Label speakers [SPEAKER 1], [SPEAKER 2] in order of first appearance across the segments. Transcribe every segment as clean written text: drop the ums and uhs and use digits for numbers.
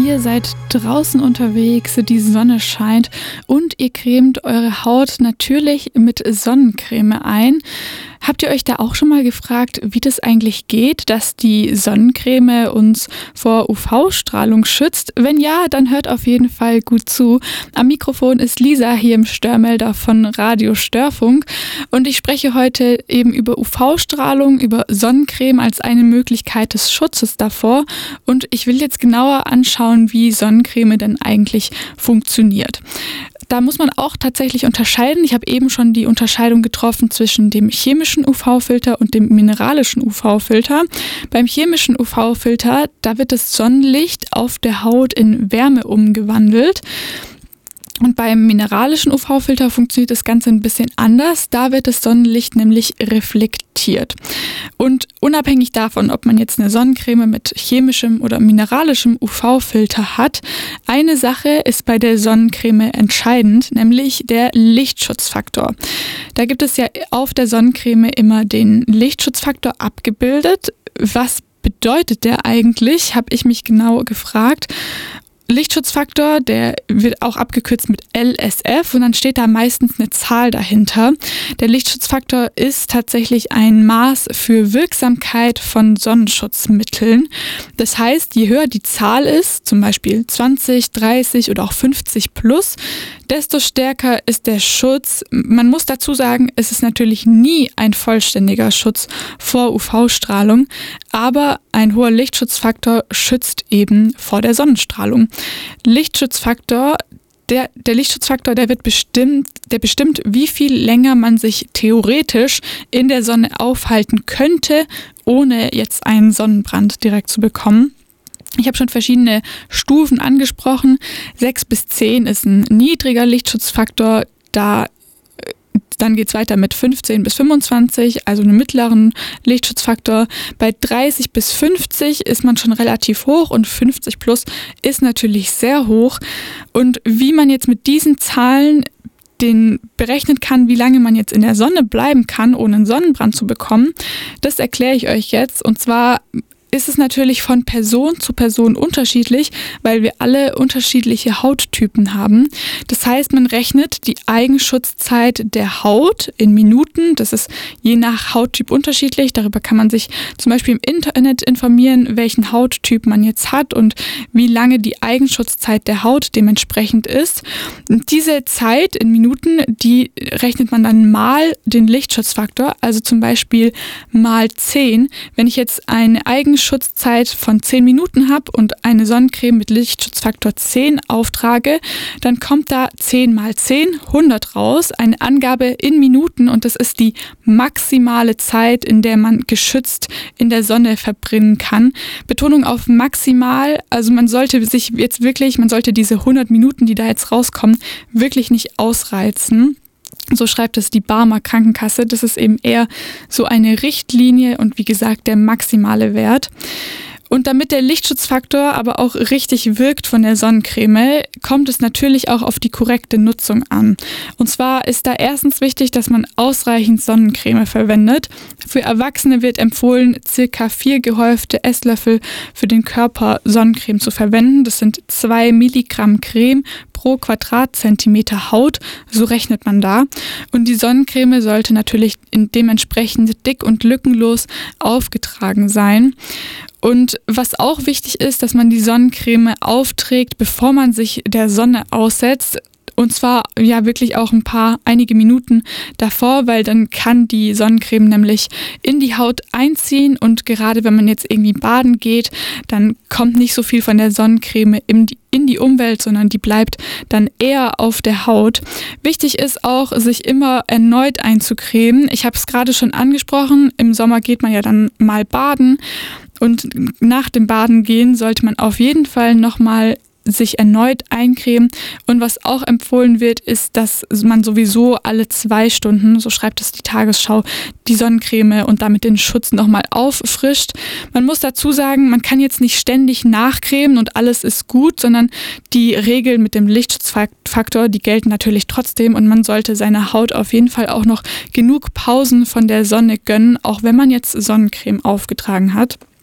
[SPEAKER 1] ihr seid draußen unterwegs, die Sonne scheint und ihr cremt eure Haut natürlich mit Sonnencreme ein. Habt ihr euch da auch schon mal gefragt, wie das eigentlich geht, dass die Sonnencreme uns vor UV-Strahlung schützt? Wenn ja, dann hört auf jeden Fall gut zu. Am Mikrofon ist Lisa hier im Störmelder von Radio Störfunk und ich spreche heute eben über UV-Strahlung, über Sonnencreme als eine Möglichkeit des Schutzes davor und ich will jetzt genauer anschauen, wie Sonnencreme denn eigentlich funktioniert. Da muss man auch tatsächlich unterscheiden. Ich habe eben schon die Unterscheidung getroffen zwischen dem chemischen UV-Filter und dem mineralischen UV-Filter. Beim chemischen UV-Filter, da wird das Sonnenlicht auf der Haut in Wärme umgewandelt. Und beim mineralischen UV-Filter funktioniert das Ganze ein bisschen anders. Da wird das Sonnenlicht nämlich reflektiert. Und unabhängig davon, ob man jetzt eine Sonnencreme mit chemischem oder mineralischem UV-Filter hat, eine Sache ist bei der Sonnencreme entscheidend, nämlich der Lichtschutzfaktor. Da gibt es ja auf der Sonnencreme immer den Lichtschutzfaktor abgebildet. Was bedeutet der eigentlich, habe ich mich genau gefragt. Lichtschutzfaktor, der wird auch abgekürzt mit LSF und dann steht da meistens eine Zahl dahinter. Der Lichtschutzfaktor ist tatsächlich ein Maß für Wirksamkeit von Sonnenschutzmitteln. Das heißt, je höher die Zahl ist, zum Beispiel 20, 30 oder auch 50 plus, desto stärker ist der Schutz. Man muss dazu sagen, es ist natürlich nie ein vollständiger Schutz vor UV-Strahlung, aber ein hoher Lichtschutzfaktor schützt eben vor der Sonnenstrahlung. Lichtschutzfaktor, der Lichtschutzfaktor, der bestimmt, wie viel länger man sich theoretisch in der Sonne aufhalten könnte, ohne jetzt einen Sonnenbrand direkt zu bekommen. Ich habe schon verschiedene Stufen angesprochen. 6 bis 10 ist ein niedriger Lichtschutzfaktor. Dann geht es weiter mit 15 bis 25, also einem mittleren Lichtschutzfaktor. Bei 30 bis 50 ist man schon relativ hoch und 50 plus ist natürlich sehr hoch. Und wie man jetzt mit diesen Zahlen berechnen kann, wie lange man jetzt in der Sonne bleiben kann, ohne einen Sonnenbrand zu bekommen, das erkläre ich euch jetzt. Und zwar ist es natürlich von Person zu Person unterschiedlich, weil wir alle unterschiedliche Hauttypen haben. Das heißt, man rechnet die Eigenschutzzeit der Haut in Minuten. Das ist je nach Hauttyp unterschiedlich. Darüber kann man sich zum Beispiel im Internet informieren, welchen Hauttyp man jetzt hat und wie lange die Eigenschutzzeit der Haut dementsprechend ist. Und diese Zeit in Minuten, die rechnet man dann mal den Lichtschutzfaktor, also zum Beispiel mal 10. Wenn ich jetzt eine Eigenschutzzeit von 10 Minuten habe und eine Sonnencreme mit Lichtschutzfaktor 10 auftrage, dann kommt da 10 mal 10, 100 raus, eine Angabe in Minuten und das ist die maximale Zeit, in der man geschützt in der Sonne verbringen kann. Betonung auf maximal, also man sollte diese 100 Minuten, die da jetzt rauskommen, wirklich nicht ausreizen. So schreibt es die Barmer Krankenkasse. Das ist eben eher so eine Richtlinie und wie gesagt der maximale Wert. Und damit der Lichtschutzfaktor aber auch richtig wirkt von der Sonnencreme, kommt es natürlich auch auf die korrekte Nutzung an. Und zwar ist da erstens wichtig, dass man ausreichend Sonnencreme verwendet. Für Erwachsene wird empfohlen, ca. 4 gehäufte Esslöffel für den Körper Sonnencreme zu verwenden. Das sind 2 Milligramm Creme pro Quadratzentimeter Haut, so rechnet man da. Und die Sonnencreme sollte natürlich dementsprechend dick und lückenlos aufgetragen sein. Und was auch wichtig ist, dass man die Sonnencreme aufträgt, bevor man sich der Sonne aussetzt. Und zwar ja wirklich auch einige Minuten davor, weil dann kann die Sonnencreme nämlich in die Haut einziehen und gerade wenn man jetzt irgendwie baden geht, dann kommt nicht so viel von der Sonnencreme in die Umwelt, sondern die bleibt dann eher auf der Haut. Wichtig ist auch, sich immer erneut einzucremen. Ich habe es gerade schon angesprochen, im Sommer geht man ja dann mal baden und nach dem Baden gehen sollte man auf jeden Fall nochmal sich erneut eincremen. Und was auch empfohlen wird, ist, dass man sowieso alle 2 Stunden, so schreibt es die Tagesschau, die Sonnencreme und damit den Schutz nochmal auffrischt. Man muss dazu sagen, man kann jetzt nicht ständig nachcremen und alles ist gut, sondern die Regeln mit dem Lichtschutzfaktor, die gelten natürlich trotzdem und man sollte seiner Haut auf jeden Fall auch noch genug Pausen von der Sonne gönnen, auch wenn man jetzt Sonnencreme aufgetragen hat.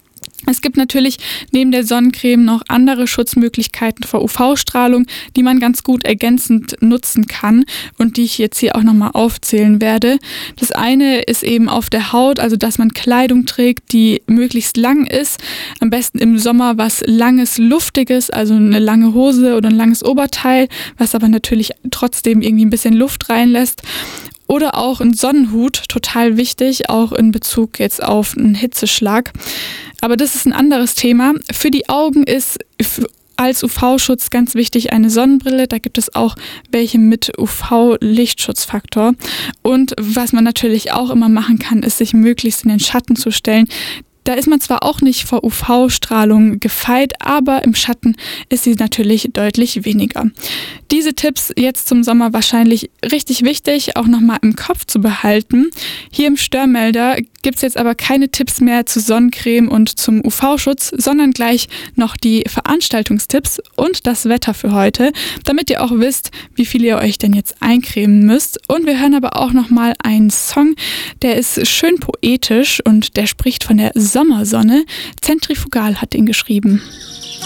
[SPEAKER 1] Es gibt natürlich neben der Sonnencreme noch andere Schutzmöglichkeiten vor UV-Strahlung, die man ganz gut ergänzend nutzen kann und die ich jetzt hier auch nochmal aufzählen werde. Das eine ist eben auf der Haut, also dass man Kleidung trägt, die möglichst lang ist. Am besten im Sommer was Langes, Luftiges, also eine lange Hose oder ein langes Oberteil, was aber natürlich trotzdem irgendwie ein bisschen Luft reinlässt. Oder auch ein Sonnenhut, total wichtig, auch in Bezug jetzt auf einen Hitzeschlag. Aber das ist ein anderes Thema. Für die Augen ist als UV-Schutz ganz wichtig eine Sonnenbrille. Da gibt es auch welche mit UV-Lichtschutzfaktor. Und was man natürlich auch immer machen kann, ist, sich möglichst in den Schatten zu stellen. Da ist man zwar auch nicht vor UV-Strahlung gefeit, aber im Schatten ist sie natürlich deutlich weniger. Diese Tipps jetzt zum Sommer wahrscheinlich richtig wichtig, auch nochmal im Kopf zu behalten. Hier im Störmelder gibt es jetzt aber keine Tipps mehr zu Sonnencreme und zum UV-Schutz, sondern gleich noch die Veranstaltungstipps und das Wetter für heute, damit ihr auch wisst, wie viel ihr euch denn jetzt eincremen müsst. Und wir hören aber auch nochmal einen Song, der ist schön poetisch und der spricht von der Sommersonne. Zentrifugal hat ihn geschrieben.